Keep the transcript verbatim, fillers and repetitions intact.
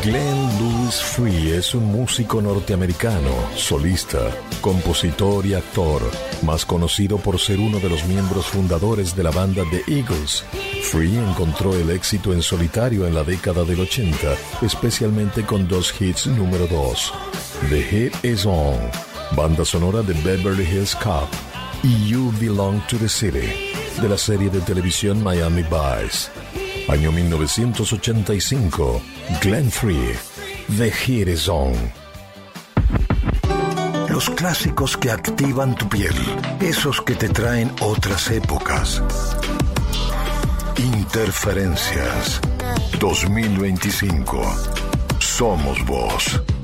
Glenn Louis Free es un músico norteamericano, solista, compositor y actor, más conocido por ser uno de los miembros fundadores de la banda The Eagles. Free encontró el éxito en solitario en la década del ochenta, especialmente con dos hits número dos, The Hit Is On, banda sonora de Beverly Hills Cop, y You Belong to the City, de la serie de televisión Miami Vice. Año mil novecientos ochenta y cinco, Glenn Free, The Hit Is On. Los clásicos que activan tu piel, esos que te traen otras épocas. Interferencias dos mil veinticinco. Somos vos.